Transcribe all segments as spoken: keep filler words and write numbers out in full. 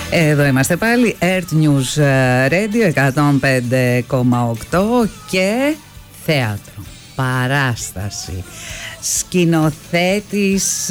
Εδώ είμαστε πάλι, Earth News Radio εκατόν πέντε κόμμα οκτώ και θέατρο, παράσταση, σκηνοθέτης,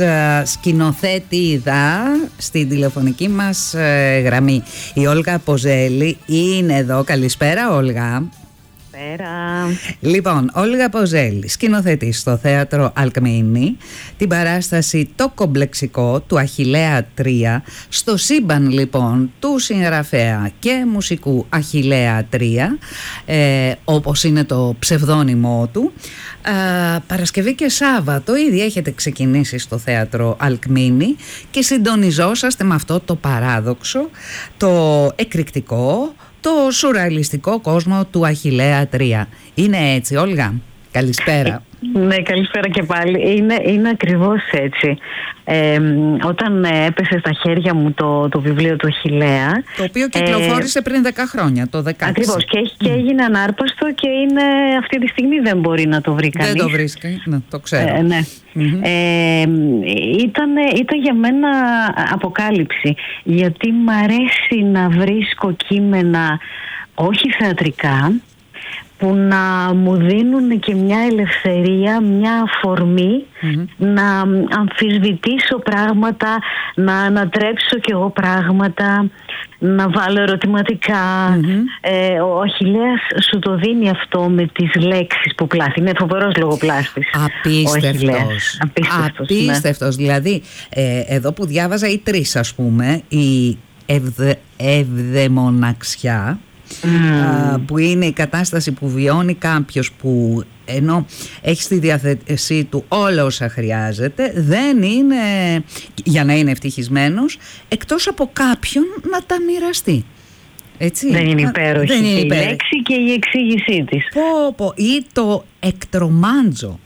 σκηνοθέτηδα στην τηλεφωνική μας γραμμή. Η Όλγα Ποζέλη είναι εδώ. Καλησπέρα, Όλγα. Πέρα. Λοιπόν, Όλγα Ποζέλη, σκηνοθετή στο θέατρο Αλκμήνη, την παράσταση «Το κομπλεξικό» του Αχιλλέα τρία, στο σύμπαν λοιπόν του συγγραφέα και μουσικού Αχιλλέα τρία, ε, όπως είναι το ψευδόνυμό του. Ε, Παρασκευή και Σάββατο ήδη έχετε ξεκινήσει στο θέατρο Αλκμήνη και συντονιζόσαστε με αυτό το παράδοξο, το εκρηκτικό, το σουρεαλιστικό κόσμο του Αχιλλέα τρία. Είναι έτσι, Όλγα? Καλησπέρα. Ναι, καλησπέρα και πάλι. Είναι, είναι ακριβώς έτσι. Ε, όταν έπεσε στα χέρια μου το, το βιβλίο του Αχιλλέα, το οποίο κυκλοφόρησε ε, πριν δέκα χρόνια, το δεκαέξι. Ακριβώς, και, mm. και έγινε ανάρπαστο και είναι, αυτή τη στιγμή δεν μπορεί να το βρει κανείς. Δεν το βρίσκει, ναι, το ξέρω. Ε, ναι. Mm-hmm. Ε, ήταν, ήταν για μένα αποκάλυψη, γιατί μ' αρέσει να βρίσκω κείμενα όχι θεατρικά, που να μου δίνουν και μια ελευθερία, μια αφορμή mm-hmm. να αμφισβητήσω πράγματα, να ανατρέψω κι εγώ πράγματα, να βάλω ερωτηματικά. Mm-hmm. Ε, ο Αχιλλέας σου το δίνει αυτό με τις λέξεις που πλάθει. Είναι φοβερός λογοπλάστης. Απίστευτος. Απίστευτος, Απίστευτος. Ναι. Δηλαδή, ε, εδώ που διάβαζα οι τρεις, ας πούμε, η ευδε, ευδαιμοναξιά, Mm. που είναι η κατάσταση που βιώνει κάποιος που ενώ έχει στη διάθεσή του όλα όσα χρειάζεται, δεν είναι, για να είναι ευτυχισμένος, εκτός από κάποιον να τα μοιραστεί. Έτσι. Δεν είναι υπέροχη δεν είναι υπέροχη. Η λέξη και η εξήγησή της. Πω, πω. Ή το εκτρομάντζο.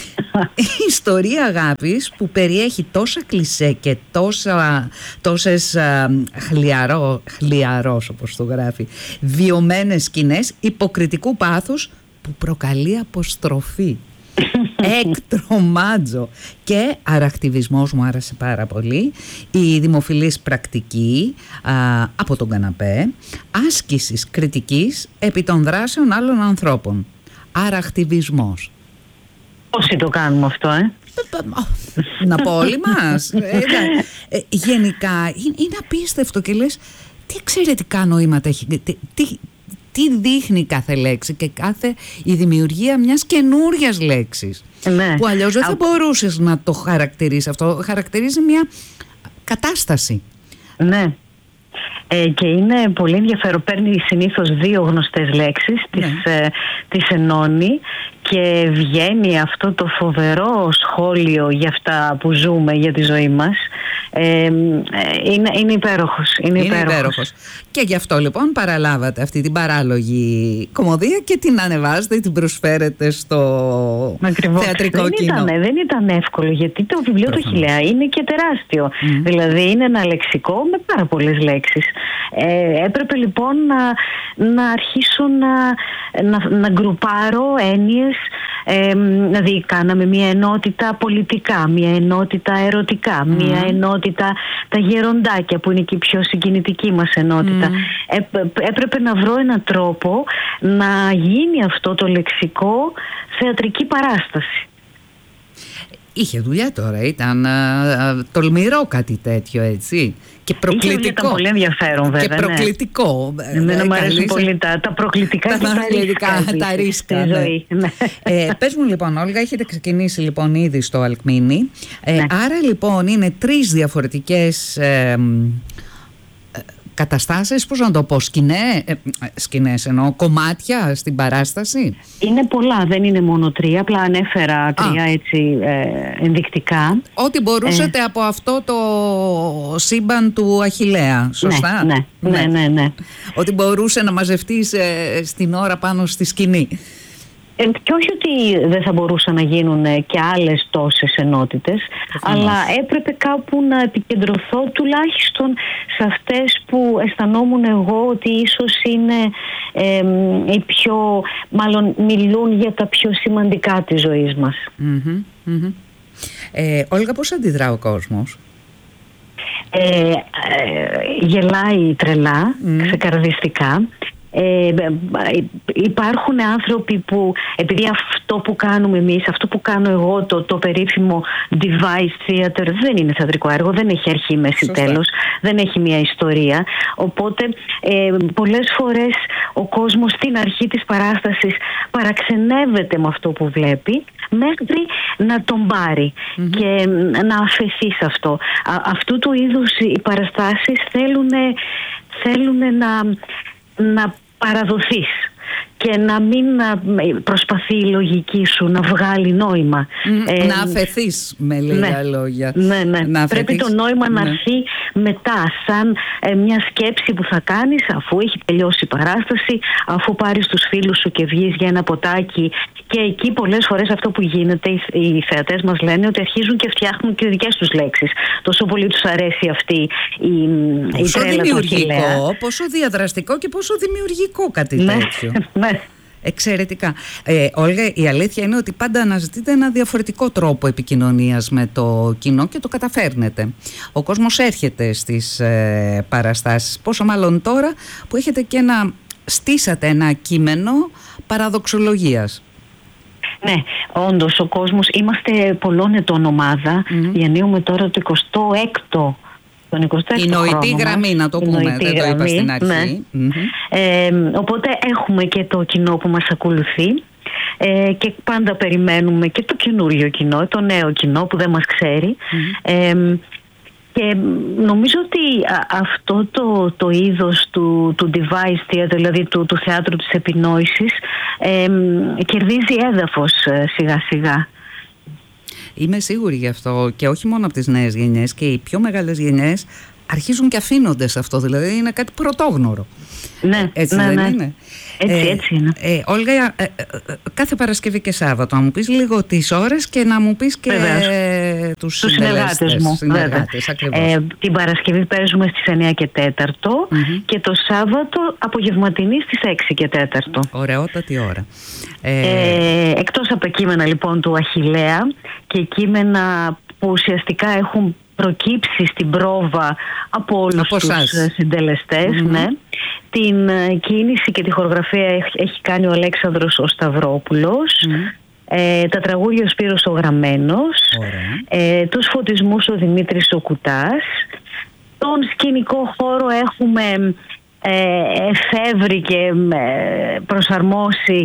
Η ιστορία αγάπης που περιέχει τόσα κλισέ και τόσα, τόσες α, χλιαρό, χλιαρός, όπως το γράφει, βιωμένες σκηνές υποκριτικού πάθους που προκαλεί αποστροφή. Εκτρομάτζο. Και αρακτιβισμός μου άρεσε πάρα πολύ. Η δημοφιλής πρακτική α, από τον καναπέ άσκησης κριτικής επί των δράσεων άλλων ανθρώπων. Αρακτιβισμός. Όσοι το κάνουμε αυτό, ε. Να πω όλοι μας. ε, ε, γενικά είναι απίστευτο και λες τι εξαιρετικά νοήματα έχει, τι, τι, τι δείχνει κάθε λέξη και κάθε η δημιουργία μιας καινούριας λέξης, ναι. Που αλλιώς δεν θα Α... μπορούσες να το χαρακτηρίσεις αυτό. Χαρακτηρίζει μια κατάσταση. Ναι. Ε, και είναι πολύ ενδιαφέρον. Παίρνει συνήθως δύο γνωστές λέξεις, ναι. τις, ε, τις ενώνει και βγαίνει αυτό το φοβερό σχόλιο για αυτά που ζούμε, για τη ζωή μας. Ε, είναι, είναι υπέροχος. Είναι, είναι υπέροχος. υπέροχος. Και γι' αυτό λοιπόν παραλάβατε αυτή την παράλογη κωμωδία και την ανεβάζετε, την προσφέρετε στο Ακριβώς. θεατρικό δεν κοινό. Ήταν, δεν ήταν εύκολο, γιατί το βιβλίο του Αχιλλέα είναι και τεράστιο. Mm. Δηλαδή είναι ένα λεξικό με πάρα πολλές λέξεις. Ε, έπρεπε λοιπόν να, να αρχίσω να, να, να γκρουπάρω έννοιες. Ε, δηλαδή κάναμε μια ενότητα πολιτικά, μια ενότητα ερωτικά, mm. μια ενότητα τα γεροντάκια που είναι και η πιο συγκινητική μας ενότητα. Mm. Ε, έπρεπε να βρω έναν τρόπο να γίνει αυτό το λεξικό θεατρική παράσταση. Είχε δουλειά τώρα, ήταν α, τολμηρό κάτι τέτοιο, έτσι. Και προκλητικό. Ήταν πολύ ενδιαφέρον, βέβαια. Και προκλητικό. Ναι. Εμένα μου αρέσουν πολύ τα, τα προκλητικά τα και τα ρίσκα. Τα ρίσκα, ναι. Ζωή. Ναι. Ε, πες μου λοιπόν, Όλγα, έχετε ξεκινήσει λοιπόν ήδη στο Αλκμήνη. Ε, ναι. Άρα λοιπόν είναι τρεις διαφορετικές ε, καταστάσεις, πώς να το πω, σκηνέ, ε, σκηνές εννοώ, κομμάτια στην παράσταση. Είναι πολλά, δεν είναι μόνο τρία, απλά ανέφερα τρία Α. έτσι ε, ενδεικτικά. Ό,τι μπορούσατε ε. από αυτό το σύμπαν του Αχιλλέα, σωστά? Ναι, ναι, ναι, ναι, ναι. Ότι μπορούσε να μαζευτεί ε, στην ώρα πάνω στη σκηνή. Ε, και όχι ότι δεν θα μπορούσαν να γίνουν και άλλες τόσες ενότητες, Προφανώς. αλλά έπρεπε κάπου να επικεντρωθώ τουλάχιστον σε αυτές που αισθανόμουν εγώ ότι ίσως είναι ε, οι πιο, μάλλον μιλούν για τα πιο σημαντικά της ζωής μας. Mm-hmm, mm-hmm. Ε, Όλγα, πώς αντιδρά ο κόσμος? Ε, γελάει τρελά, mm. ξεκαρδιστικά. Ε, υπάρχουν άνθρωποι που, επειδή αυτό που κάνουμε εμείς, αυτό που κάνω εγώ, το, το περίφημο device theater, δεν είναι θεατρικό έργο, δεν έχει αρχή, μέση, τέλος, δεν έχει μια ιστορία, οπότε ε, πολλές φορές ο κόσμος στην αρχή της παράστασης παραξενεύεται με αυτό που βλέπει μέχρι να τον πάρει mm-hmm. και να αφαιθεί σε αυτό. Α, αυτού του είδους οι παραστάσεις θέλουν, θέλουν να να παραδοθείς και να μην προσπαθεί η λογική σου να βγάλει νόημα. Mm, ε, να αφαιθείς, με λίγα ναι, λόγια. Ναι, ναι. Να πρέπει το νόημα ναι. να έρθει μετά, σαν ε, μια σκέψη που θα κάνεις αφού έχει τελειώσει η παράσταση, αφού πάρεις τους φίλους σου και βγεις για ένα ποτάκι. Και εκεί πολλές φορές αυτό που γίνεται, οι, οι θεατές μας λένε ότι αρχίζουν και φτιάχνουν και δικές τους λέξεις. Τόσο πολύ τους αρέσει αυτή η, η τρέλα του Αχιλλέα. Πόσο διαδραστικό και πόσο δημιουργικό κάτι ναι, τέτοιο. Ναι. Εξαιρετικά. Ε, Όλγα, η αλήθεια είναι ότι πάντα αναζητείτε ένα διαφορετικό τρόπο επικοινωνίας με το κοινό και το καταφέρνετε. Ο κόσμος έρχεται στις ε, παραστάσεις, πόσο μάλλον τώρα που έχετε και ένα, στήσατε ένα κείμενο παραδοξολογίας. Ναι, όντως ο κόσμος, είμαστε πολλών ετών ομάδα, mm-hmm. διανύουμε τώρα το εικοστό έκτο. Η νοητή γραμμή, να το πούμε, δεν το είπα στην αρχή. Ναι. Mm-hmm. Ε, οπότε έχουμε και το κοινό που μας ακολουθεί ε, και πάντα περιμένουμε και το καινούριο κοινό, το νέο κοινό που δεν μας ξέρει. Mm-hmm. Ε, και νομίζω ότι αυτό το, το είδος του, του device theater, δηλαδή του, του θεάτρου της επινόησης, ε, κερδίζει έδαφος σιγά σιγά. Είμαι σίγουρη γι' αυτό, και όχι μόνο από τις νέες γενιές, και οι πιο μεγάλες γενιές αρχίζουν και αφήνονται σε αυτό, δηλαδή είναι κάτι πρωτόγνωρο. Ναι, έτσι ναι, δεν ναι. είναι? Έτσι, ε, έτσι είναι. Ε, Όλγα, ε, ε, κάθε Παρασκευή και Σάββατο, να μου πεις λίγο τις ώρες και να μου πεις και ε, τους συνεργάτες μου. Συνεργάτες, ακριβώς. Ε, την Παρασκευή παίζουμε στις εννιά και τέταρτο mm-hmm. και το Σάββατο απογευματινή στις έξι και τέταρτο. Ωραιότατη ώρα. Ε, ε, εκτός από τα κείμενα λοιπόν του Αχιλλέα και κείμενα που ουσιαστικά έχουν προκύψει στην πρόβα από όλους από τους σας. συντελεστές, mm-hmm. ναι. Την κίνηση και τη χορογραφία έχει κάνει ο Αλέξανδρος ο Σταυρόπουλος. Mm. Ε, τα τραγούδια ο Σπύρος ο Γραμμένος. Ε, τους φωτισμούς ο Δημήτρης ο Κουτάς. Τον σκηνικό χώρο έχουμε ε, εφεύρει και ε, προσαρμόσει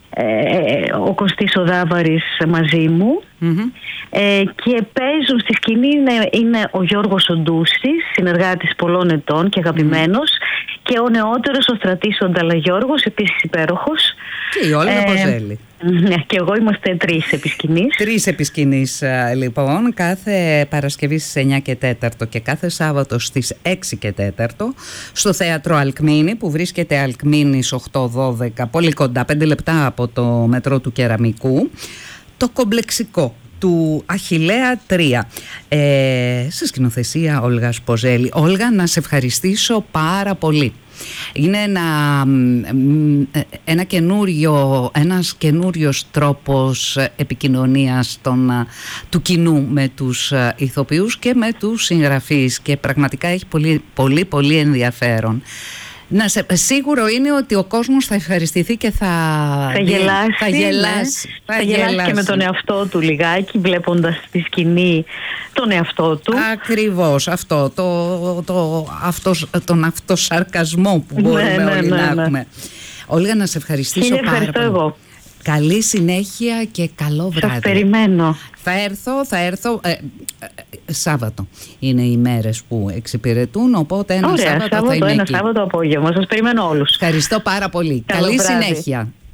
ε, ο Κωστής ο Δάβαρης μαζί μου. Mm-hmm. Ε, και παίζουν στη σκηνή είναι, είναι ο Γιώργος ο Ντούσης, συνεργάτης πολλών ετών και αγαπημένος, mm-hmm. και ο νεότερος ο Στρατής ο Νταλαγιώργος, επίσης υπέροχος. Και η Όλγα Ποζέλη. Ναι, και εγώ είμαστε τρεις επί σκηνής. Τρεις επί σκηνής, λοιπόν, κάθε Παρασκευή στις εννιά και τέταρτο και κάθε Σάββατο στις έξι και τέταρτο στο Θέατρο Αλκμήνη, που βρίσκεται Αλκμήνης οκτώ δώδεκα, πολύ κοντά, πέντε λεπτά από το μετρό του Κεραμικού. Το κομπλεξικό του Αχιλλέα τρία, ε, σε σκηνοθεσία Όλγας Ποζέλη. Όλγα, να σε ευχαριστήσω πάρα πολύ. Είναι ένα, ένα καινούριο, ένας καινούριος τρόπος επικοινωνίας των, του κοινού με τους ηθοποιούς και με τους συγγραφείς, και πραγματικά έχει πολύ πολύ, πολύ ενδιαφέρον. Να σε, σίγουρο είναι ότι ο κόσμος θα ευχαριστηθεί και θα, θα γελάσει, θα γελάσει, ναι. θα θα γελάσει, γελάσει και με τον εαυτό του λιγάκι, βλέποντας στη σκηνή τον εαυτό του. Ακριβώς αυτό, το, το, αυτός, τον αυτοσαρκασμό που μπορούμε ναι, ναι, όλοι ναι, ναι, να έχουμε. Όλγα, να σε ευχαριστήσω πάρα πολύ. Ευχαριστώ εγώ. Καλή συνέχεια και καλό βράδυ. Σας περιμένω. Θα έρθω, θα έρθω. Ε, ε, Σάββατο είναι οι μέρες που εξυπηρετούν, οπότε ένα Ωραία, Σάββατο, Σάββατο θα είμαι ένα εκεί. Σάββατο απόγευμα. Σας περιμένω όλους. Ευχαριστώ πάρα πολύ. Καλό Καλή βράδυ. συνέχεια.